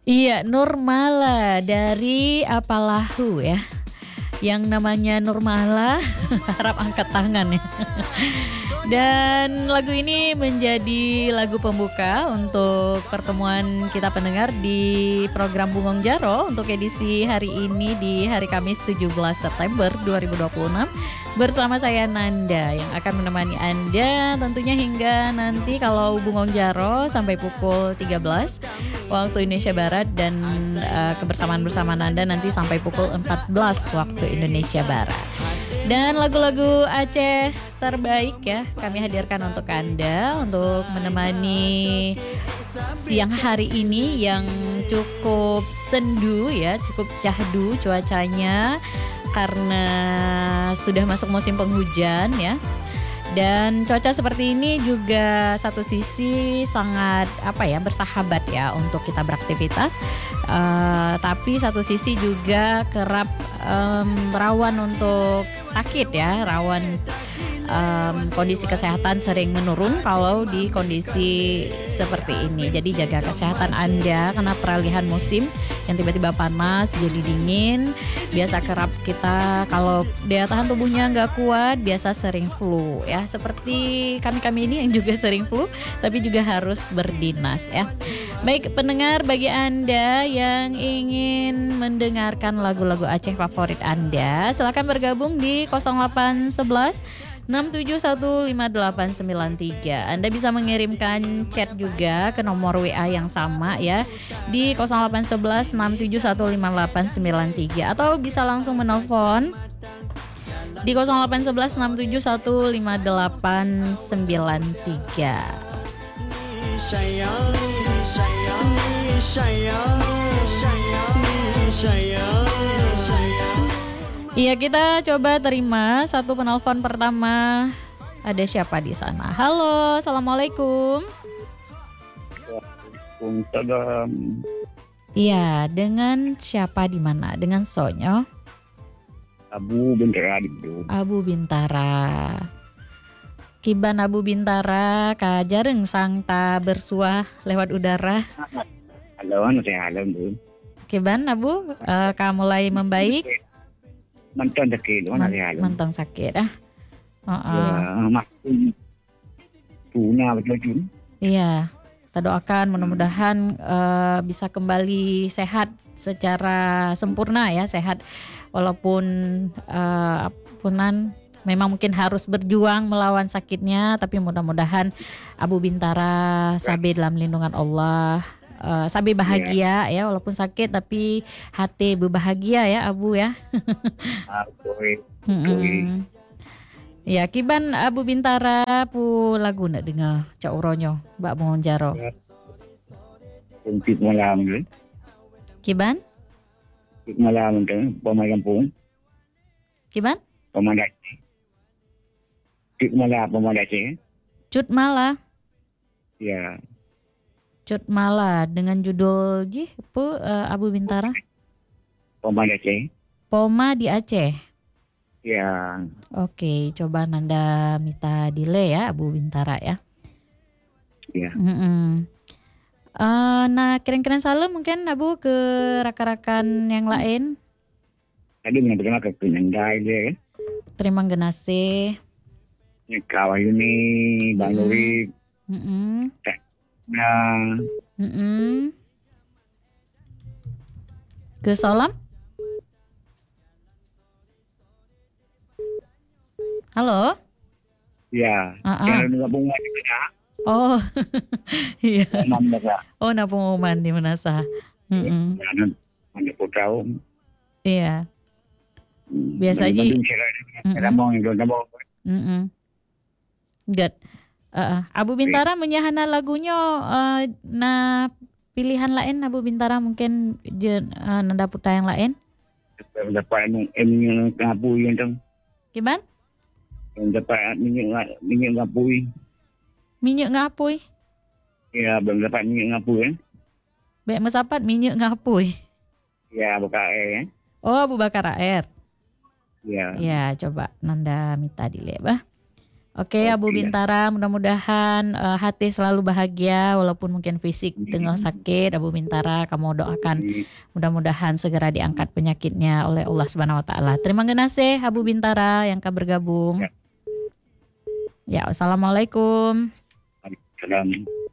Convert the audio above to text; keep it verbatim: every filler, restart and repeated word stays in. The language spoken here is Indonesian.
Iya, Nurmala dari Apalahu ya. Yang namanya Nurmala harap angkat tangan ya. Dan lagu ini menjadi lagu pembuka untuk pertemuan kita pendengar di program Bungong Jaro untuk edisi hari ini di hari Kamis tujuh belas September dua ribu dua puluh enam. Bersama saya Nanda yang akan menemani Anda tentunya hingga nanti kalau Bungong Jaro sampai pukul tiga belas waktu Indonesia Barat, dan uh, kebersamaan bersama Nanda nanti sampai pukul empat belas waktu Indonesia Barat. Dan lagu-lagu Aceh terbaik ya kami hadirkan untuk Anda untuk menemani siang hari ini yang cukup sendu ya, cukup syahdu cuacanya karena sudah masuk musim penghujan ya. Dan cuaca seperti ini juga satu sisi sangat apa ya bersahabat ya untuk kita beraktivitas, uh, tapi satu sisi juga kerap um, rawan untuk sakit ya, rawan um, kondisi kesehatan sering menurun kalau di kondisi seperti ini. Jadi jaga kesehatan Anda karena peralihan musim yang tiba-tiba panas jadi dingin. Biasa kerap kita kalau daya tahan tubuhnya nggak kuat biasa sering flu ya, seperti kami-kami ini yang juga sering flu tapi juga harus berdinas ya. Baik pendengar, bagi Anda yang ingin mendengarkan lagu-lagu Aceh favorit Anda, silakan bergabung di nol delapan satu satu enam tujuh satu lima delapan sembilan tiga. Anda bisa mengirimkan chat juga ke nomor W A yang sama ya di nol delapan satu satu enam tujuh satu lima delapan sembilan tiga, atau bisa langsung menelpon di nol delapan satu satu enam tujuh satu lima delapan sembilan tiga. Sayang, sayang, sayang, sayang, sayang. Iya, kita coba terima satu penelpon pertama. Ada siapa di sana? Halo, assalamualaikum. Waalaikumsalam. Iya, dengan siapa di mana? Dengan Sonyo? Abu Bintara itu. Abu Bintara. Kiban Abu Bintara, ka jareng sangta bersuah lewat udara. Halo, saya Alam tuh. Kiban Abu, uh, ka mulai membaik. Mantan sakit, mana saya Alam. Mantan sakit ah. Uh-uh. Ya, makin punya betul. Iya. Kita doakan mudah-mudahan uh, bisa kembali sehat secara sempurna ya, sehat walaupun uh, punan memang mungkin harus berjuang melawan sakitnya, tapi mudah-mudahan Abu Bintara sabi dalam lindungan Allah, uh, sabi bahagia ya. ya walaupun sakit tapi hati berbahagia ya Abu ya. Mm-mm. Ya, kiban Abu Bintara pu lagu nak dengar Cak Uronyo Mbak Bungong Jaro. Untuk malam tu. Kiban? Untuk malam tu, pemain kampung. Kiban? Pemain Aceh. Untuk malam pemain Aceh. Cut Mala. Ya. Cut Mala dengan judul ji pu uh, Abu Bintara. Pemain Aceh. Poma di Aceh. Ya. Oke, coba Nanda minta delay ya Abu Bintara ya. Ya. Mm-mm. Uh, nah, keren-keren salam mungkin Abu ke rakan-rakan yang lain. Tadi mengenai ke Penandai dia. Terima kasih. Ni kawan ini Bang Nuri. Mm-mm. Nah. Mm-mm. Ke salam. Halo? Ya. Uh-uh. Yang gabung juga. Oh. Iya. Namanya. Oh, na pengumuman di Manasa. Heeh. Ya, mana potau. Iya. Biasa aja. Heeh. Good. Uh, Abu Bintara menyahana lagunya uh, na pilihan lain Abu Bintara mungkin je, uh, nanda putra yang lain. Dapat M yang ngapu yang tu. Gimana? Yang dapat minyak minyak ngapui. Minyak ngapui? Ya, belum dapat minyak ngapui kan. Baik mesapat minyak ngapui. Ya, buka air kan. Oh, Abu Bakar Air. Ya. Ya, coba Nanda minta dile bah. Oke, Abu Oke. Bintara, mudah-mudahan eh, hati selalu bahagia walaupun mungkin fisik tengah sakit. Abu Bintara, kamu doakan mudah-mudahan segera diangkat penyakitnya oleh Allah Subhanahu wa taala. Terima kasih Abu Bintara yang akan bergabung. Ya. Ya, Assalamualaikum. Salam.